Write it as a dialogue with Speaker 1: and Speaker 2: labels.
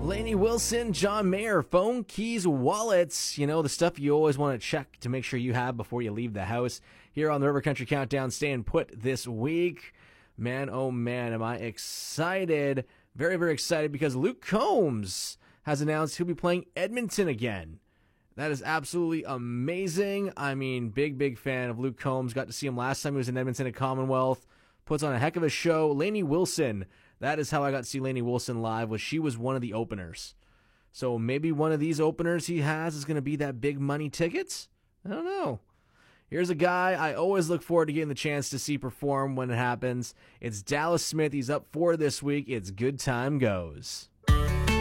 Speaker 1: Lainey Wilson, John Mayer, phone, keys, wallets. You know, the stuff you always want to check to make sure you have before you leave the house. Here on the River Country Countdown, staying put this week. Man, oh man, am I excited. Very, very excited because Luke Combs has announced he'll be playing Edmonton again. That is absolutely amazing. I mean, big fan of Luke Combs. Got to see him last time he was in Edmonton at Commonwealth. Puts on a heck of a show. Lainey Wilson. That is how I got to see Lainey Wilson live, she was one of the openers. So maybe one of these openers he has is going to be that big money tickets? I don't know. Here's a guy I always look forward to getting the chance to see perform when it happens. It's Dallas Smith. He's up for this week. It's Good Time Goes.